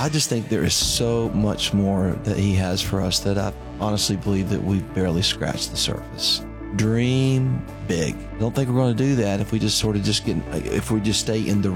I just think there is so much more that he has for us that I honestly believe that we've barely scratched the surface. Dream big. Don't think we're going to do that if we just sort of if we just stay in the